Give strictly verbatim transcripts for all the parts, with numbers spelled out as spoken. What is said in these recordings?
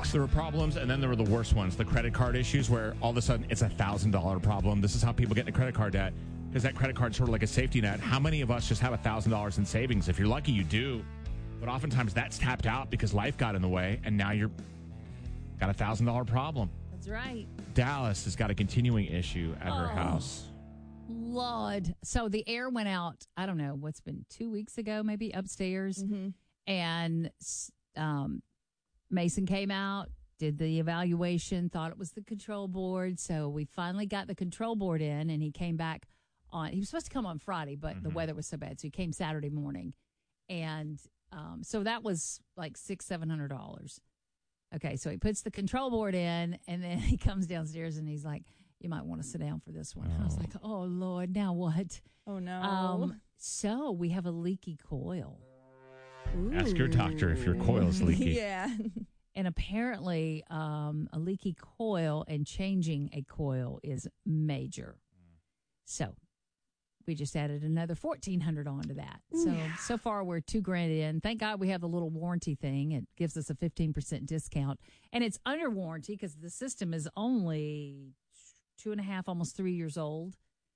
weeks there were problems, and then there were the worst ones, the credit card issues, where all of a sudden it's a one thousand dollars problem. This is how people get into credit card debt, because that credit card's sort of like a safety net. How many of us just have one thousand dollars in savings? If you're lucky, you do. But oftentimes that's tapped out because life got in the way, and now you're got a one thousand dollars problem. That's right. Dallas has got a continuing issue at oh, her house. Lord. So the air went out, I don't know, what's been two weeks ago, maybe upstairs. Mm-hmm. And um, Mason came out, did the evaluation, thought it was the control board. So we finally got the control board in, and he came back on, he was supposed to come on Friday, but mm-hmm. the weather was so bad. So he came Saturday morning. And um, so that was like six, seven hundred dollars. Okay, so he puts the control board in, and then he comes downstairs, and he's like, "You might want to sit down for this one." Oh. I was like, "Oh Lord, now what?" Oh no. Um, so we have a leaky coil. Ooh. Ask your doctor if your coil is leaky. Yeah. And apparently, um, a leaky coil and changing a coil is major. So we just added another fourteen hundred dollars onto that. So, so far we're two grand in. Thank God we have the little warranty thing. It gives us a fifteen percent discount. And it's under warranty because the system is only two and a half, almost three years old.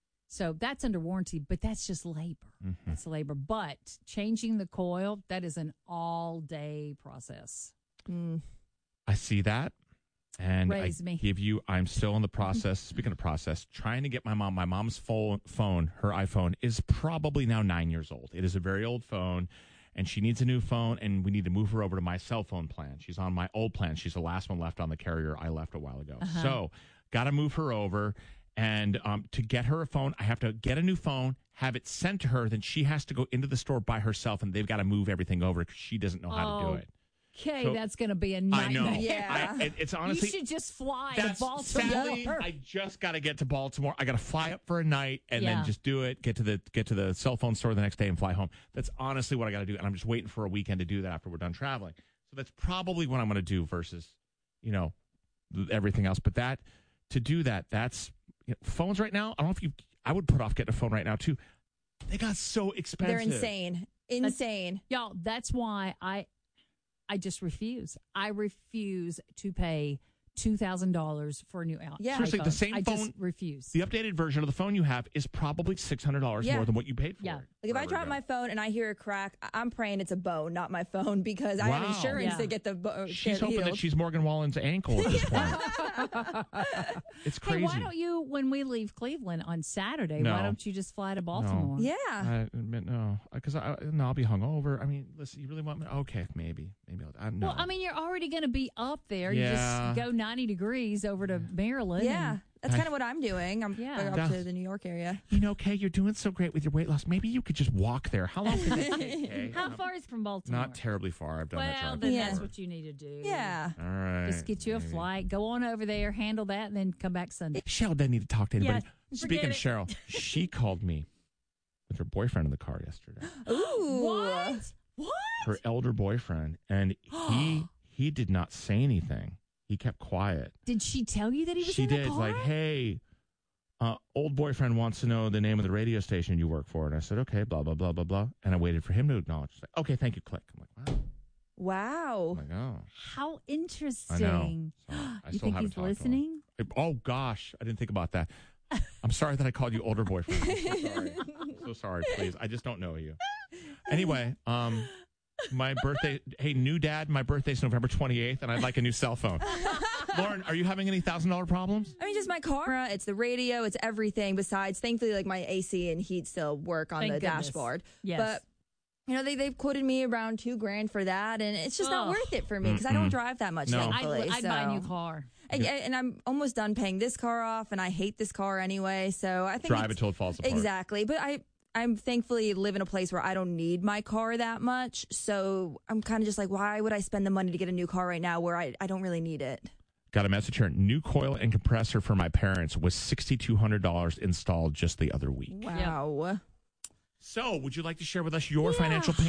So that's under warranty, but that's just labor. Mm-hmm. That's labor. But changing the coil, that is an all-day process. Mm. I see that. And Raise I me. give you, I'm still in the process, speaking of process, trying to get my mom, my mom's phone, phone, her iPhone is probably now nine years old. It is a very old phone, and she needs a new phone, and we need to move her over to my cell phone plan. She's on my old plan. She's the last one left on the carrier I left a while ago. Uh-huh. So got to move her over, and um, to get her a phone, I have to get a new phone, have it sent to her, then she has to go into the store by herself, and they've got to move everything over because she doesn't know how oh. to do it. Okay, so, that's going to be a nightmare. I know. Yeah. I, it, it's honestly. You should just fly that's, to Baltimore. Sadly, I just got to get to Baltimore. I got to fly up for a night and yeah. then just do it. Get to the get to the cell phone store the next day and fly home. That's honestly what I got to do, and I'm just waiting for a weekend to do that after we're done traveling. So that's probably what I'm going to do versus, you know, everything else. But that to do that, that's you know, phones right now. I don't know if you. I would put off getting a phone right now too. They got so expensive. They're insane, insane, that's, y'all. That's why I. I just refuse. I refuse to pay two thousand dollars for a new out. Yeah. Seriously, iPhone. the same I phone. just refuse. The updated version of the phone you have is probably six hundred dollars yeah. more than what you paid for yeah. it. Like if I drop my phone and I hear a crack, I'm praying it's a bone, not my phone, because wow. I have insurance yeah. to get the bone. She's hoping healed. that she's Morgan Wallen's ankle at this point. It's crazy. Hey, why don't you, when we leave Cleveland on Saturday, no. why don't you just fly to Baltimore? Yeah. I admit no, because I no, I'll be hungover. I mean, listen, you really want me? Okay, maybe, maybe I'll. I, no. Well, I mean, you're already going to be up there. Yeah. You just go ninety degrees over to Maryland. Yeah. and- That's kind of what I'm doing. I'm Yeah. going up That's- to the New York area. You know, Kay, you're doing so great with your weight loss. Maybe you could just walk there. How long can that take, Kay? How Um, far is it from Baltimore? Not terribly far. I've done that Well, drive then Yeah. that's what you need to do. Yeah. All right. Just get you a maybe. flight, go on over there, handle that, and then come back Sunday. Cheryl doesn't need to talk to anybody. Yeah, Speaking of forget Cheryl, she called me with her boyfriend in the car yesterday. Ooh. What? What? Her elder boyfriend, and he he did not say anything. He kept quiet. Did she tell you that he was She in the did. car? Like, hey, uh, old boyfriend wants to know the name of the radio station you work for. And I said, okay, blah, blah, blah, blah, blah. And I waited for him to acknowledge. She's like, okay, thank you, click. I'm like, wow. Wow. I'm like, oh. How interesting. I know. So I you still think haven't he's talked to him. listening? Oh, gosh. I didn't think about that. I'm sorry that I called you older boyfriend. I'm so sorry. I'm so sorry, please. I just don't know you. Anyway, um, my birthday, hey, new dad, my birthday's November twenty-eighth, and I'd like a new cell phone. Lauren, are you having any one thousand dollars problems? I mean, just my car. It's the radio. It's everything. Besides, thankfully, like my A C and heat still work on Thank the goodness. dashboard. Yes. But you know, they they've quoted me around two grand for that, and it's just not Ugh. worth it for me because I don't drive that much. No. I'd, Thankfully, I'd so. buy a new car. And, and I'm almost done paying this car off, and I hate this car anyway. So I think Drive it's- it till it falls apart. Exactly, but I. I'm thankfully live in a place where I don't need my car that much. So I'm kind of just like, why would I spend the money to get a new car right now where I, I don't really need it? Got a message here. New coil and compressor for my parents was six thousand two hundred dollars installed just the other week. Wow. So, would you like to share with us your Yeah. financial pain?